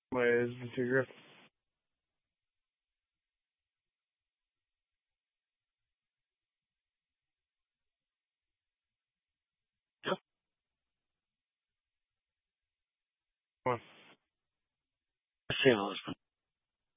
Mas Mr. Griffin. Yep. Come on. I see all this.